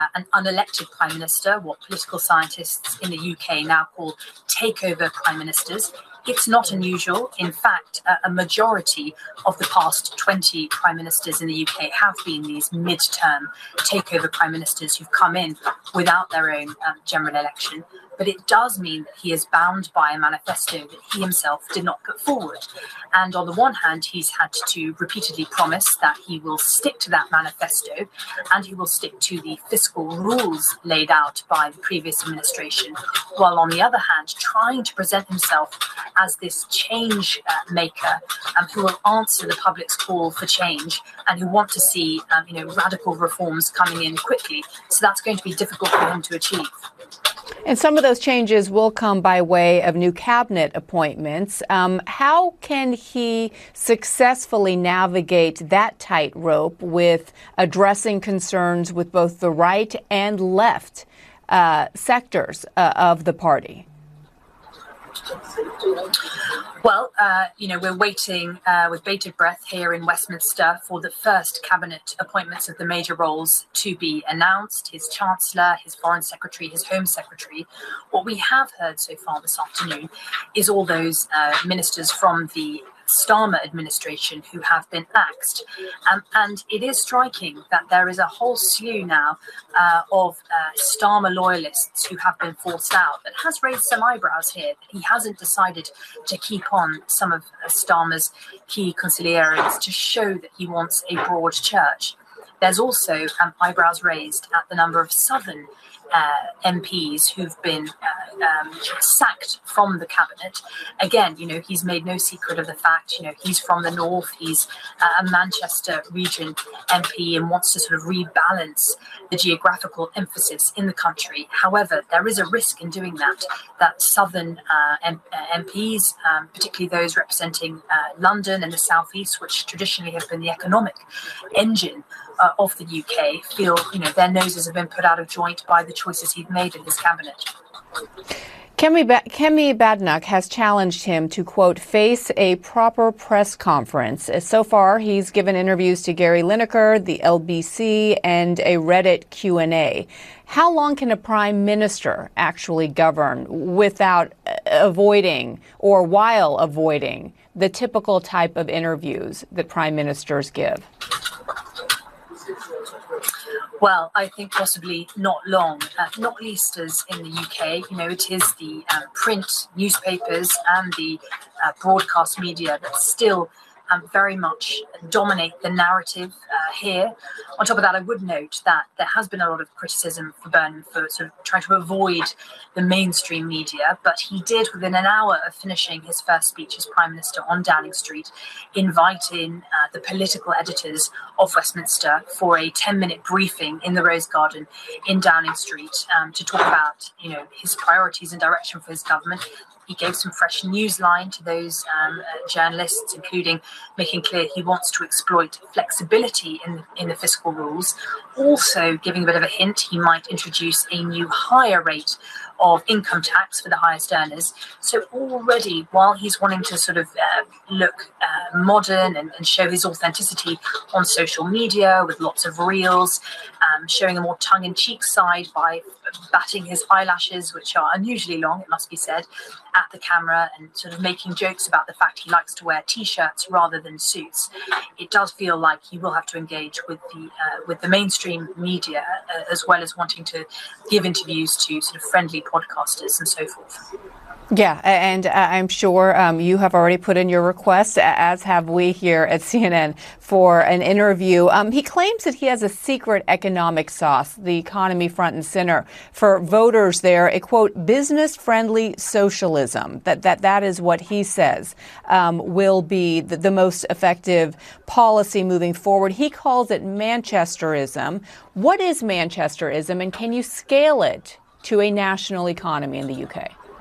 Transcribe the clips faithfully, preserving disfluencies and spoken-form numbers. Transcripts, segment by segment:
an unelected prime minister, what political scientists in the U K now call takeover prime ministers. It's not unusual. In fact, a majority of the past twenty prime ministers in the U K have been these mid-term takeover prime ministers who've come in without their own um, general election. But it does mean that he is bound by a manifesto that he himself did not put forward. And on the one hand, he's had to repeatedly promise that he will stick to that manifesto and he will stick to the fiscal rules laid out by the previous administration, while on the other hand, trying to present himself as this change uh, maker um, who will answer the public's call for change and who want to see um, you know, radical reforms coming in quickly. So that's going to be difficult for him to achieve. And some of those changes will come by way of new cabinet appointments. Um, how can he successfully navigate that tightrope with addressing concerns with both the right and left uh, sectors uh, of the party? Well, uh, you know, we're waiting uh, with bated breath here in Westminster for the first cabinet appointments of the major roles to be announced. His Chancellor, his Foreign Secretary, his Home Secretary. What we have heard so far this afternoon is all those uh, ministers from the Starmer administration who have been axed. Um, and it is striking that there is a whole slew now uh, of uh, Starmer loyalists who have been forced out. That has raised some eyebrows here. That he hasn't decided to keep on some of uh, Starmer's key consiglieres to show that he wants a broad church. There's also um, eyebrows raised at the number of Southern Uh, M Ps who've been uh, um, sacked from the cabinet. Again, you know, he's made no secret of the fact, you know, he's from the north, he's uh, a Manchester region M P and wants to sort of rebalance the geographical emphasis in the country. However, there is a risk in doing that, that southern uh, M- uh, M Ps, um, particularly those representing uh, London and the southeast, which traditionally have been the economic engine Uh, of the U K, feel, you know, their noses have been put out of joint by the choices he's made in his cabinet. Kemi, ba- Kemi Badenoch has challenged him to, quote, face a proper press conference. So far, he's given interviews to Gary Lineker, the L B C, and a Reddit Q and A. How long can a prime minister actually govern without avoiding or while avoiding the typical type of interviews that prime ministers give? Well, I think possibly not long, uh, not least as in the U K. You know, it is the um, print newspapers and the uh, broadcast media that still um, very much dominate the narrative uh, here. On top of that, I would note that there has been a lot of criticism for Burnham for sort of trying to avoid the mainstream media, but he did, within an hour of finishing his first speech as Prime Minister on Downing Street, invite in uh, the political editors of Westminster for a ten-minute briefing in the Rose Garden in Downing Street um, to talk about, you know, his priorities and direction for his government. He gave some fresh news line to those um, uh, journalists, including making clear he wants to exploit flexibility in the, in the fiscal rules. Also giving a bit of a hint he might introduce a new higher rate of income tax for the highest earners. So already, while he's wanting to sort of uh, look uh, modern and, and show his authenticity on social media with lots of reels, um, showing a more tongue-in-cheek side by batting his eyelashes, which are unusually long, it must be said, at the camera, and sort of making jokes about the fact he likes to wear T-shirts rather than suits. It does feel like he will have to engage with the uh, with the mainstream media uh, as well as wanting to give interviews to sort of friendly podcasters and so forth. Yeah, and I'm sure um, you have already put in your request, as have we here at C N N, for an interview. Um, he claims that he has a secret economic sauce, the economy front and center for voters there, a, quote, business-friendly socialism. That that that is what he says um, will be the, the most effective policy moving forward. He calls it Manchesterism. What is Manchesterism, and can you scale it to a national economy in the U K?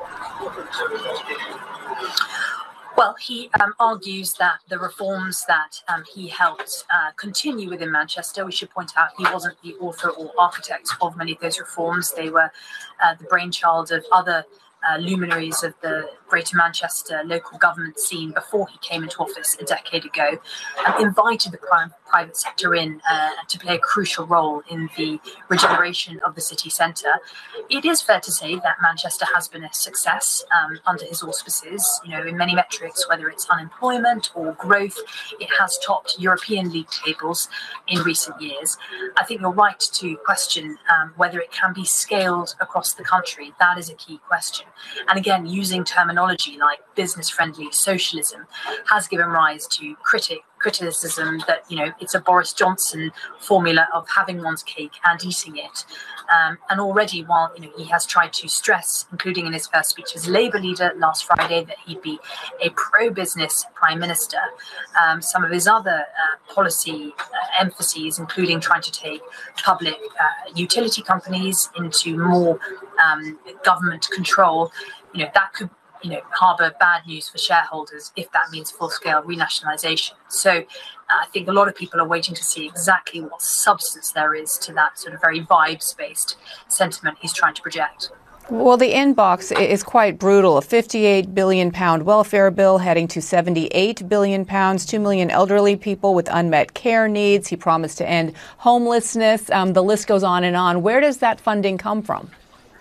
Well, he um, argues that the reforms that um, he helped uh, continue within Manchester, we should point out he wasn't the author or architect of many of those reforms. They were uh, the brainchild of other uh, luminaries of the Greater Manchester local government scene before he came into office a decade ago, and invited the prime, private sector in uh, to play a crucial role in the regeneration of the city centre. It is fair to say that Manchester has been a success um, under his auspices. You know, in many metrics, whether it's unemployment or growth, it has topped European league tables in recent years. I think you're right to question um, whether it can be scaled across the country. That is a key question. And again, using terminology like business-friendly socialism has given rise to critic criticism that, you know, it's a Boris Johnson formula of having one's cake and eating it. Um, and already, while, you know, he has tried to stress, including in his first speech as Labour leader last Friday, that he'd be a pro-business prime minister, um, some of his other uh, policy uh, emphases, including trying to take public uh, utility companies into more um, government control, you know, that could you know, harbour bad news for shareholders if that means full-scale renationalisation. So uh, I think a lot of people are waiting to see exactly what substance there is to that sort of very vibes-based sentiment he's trying to project. Well, the inbox is quite brutal. A fifty-eight billion pound welfare bill heading to seventy-eight billion pounds, two million elderly people with unmet care needs. He promised to end homelessness. Um, the list goes on and on. Where does that funding come from?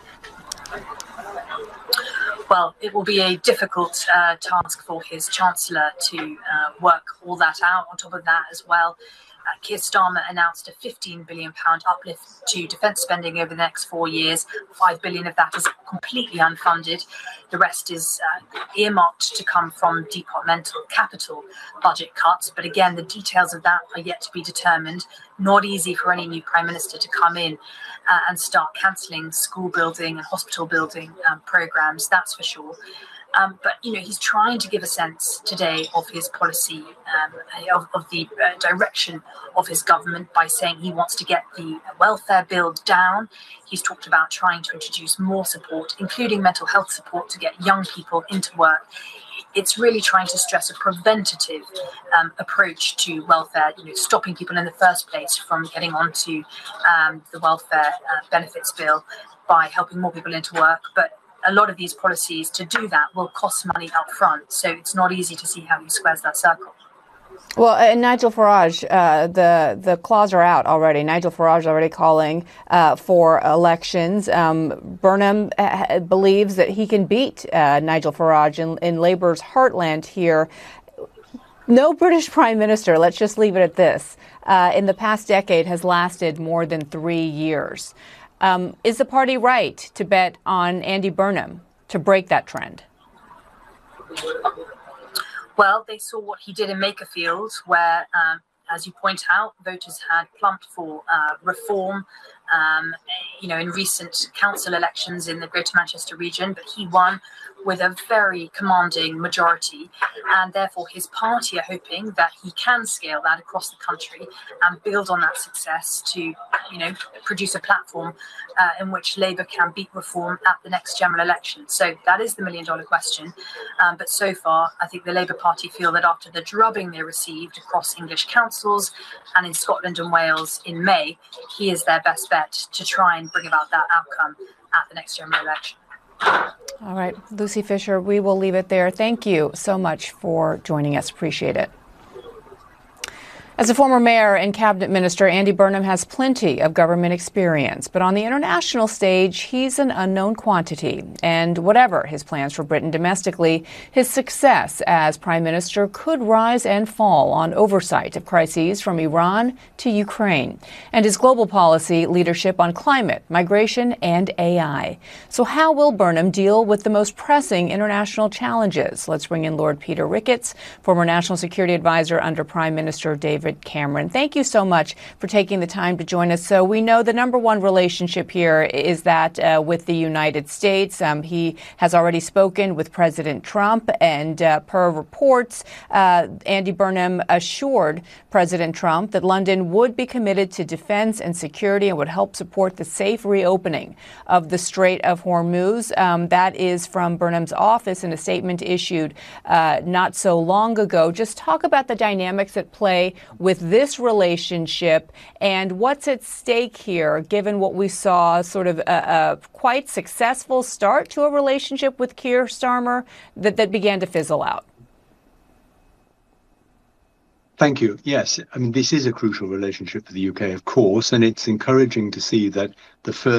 Well, it will be a difficult uh, task for his Chancellor to uh, work all that out. On top of that as well, uh, Keir Starmer announced a fifteen billion pound uplift to defence spending over the next four years. five billion pounds of that is completely unfunded. The rest is uh, earmarked to come from departmental capital budget cuts. But again, the details of that are yet to be determined. Not easy for any new Prime Minister to come in uh, and start cancelling school building and hospital building um, programmes, that's for sure. Um, but, you know, he's trying to give a sense today of his policy, um, of, of the uh, direction of his government by saying he wants to get the welfare bill down. He's talked about trying to introduce more support, including mental health support, to get young people into work. It's really trying to stress a preventative um, approach to welfare, you know, stopping people in the first place from getting onto um, the welfare uh, benefits bill by helping more people into work. But a lot of these policies to do that will cost money up front. So it's not easy to see how he squares that circle. Well, and Nigel Farage, uh, the the claws are out already. Nigel Farage already calling uh, for elections. Um, Burnham uh, believes that he can beat uh, Nigel Farage in, in Labour's heartland here. No British Prime Minister, let's just leave it at this, uh, in the past decade has lasted more than three years. Um, is the party right to bet on Andy Burnham to break that trend? Well, they saw what he did in Makerfield, where, um, as you point out, voters had plumped for uh, reform, um, you know, in recent council elections in the Greater Manchester region, but he won with a very commanding majority, and therefore his party are hoping that he can scale that across the country and build on that success to, you know, produce a platform uh, in which Labour can beat reform at the next general election. So that is the million dollar question. Um, but so far, I think the Labour Party feel that after the drubbing they received across English councils and in Scotland and Wales in May, he is their best bet to try and bring about that outcome at the next general election. All right, Lucy Fisher, we will leave it there. Thank you so much for joining us. Appreciate it. As a former mayor and cabinet minister, Andy Burnham has plenty of government experience. But on the international stage, he's an unknown quantity. And whatever his plans for Britain domestically, his success as prime minister could rise and fall on oversight of crises from Iran to Ukraine, and his global policy leadership on climate, migration, and A I. So how will Burnham deal with the most pressing international challenges? Let's bring in Lord Peter Ricketts, former national security advisor under Prime Minister David Cameron. Thank you so much for taking the time to join us. So we know the number one relationship here is that uh, with the United States. Um, he has already spoken with President Trump, and uh, per reports, uh, Andy Burnham assured President Trump that London would be committed to defense and security and would help support the safe reopening of the Strait of Hormuz. Um, that is from Burnham's office in a statement issued uh, not so long ago. Just talk about the dynamics at play with this relationship and what's at stake here, given what we saw sort of a, a quite successful start to a relationship with Keir Starmer that, that began to fizzle out. Thank you. Yes, I mean, this is a crucial relationship for the U K, of course, and it's encouraging to see that the first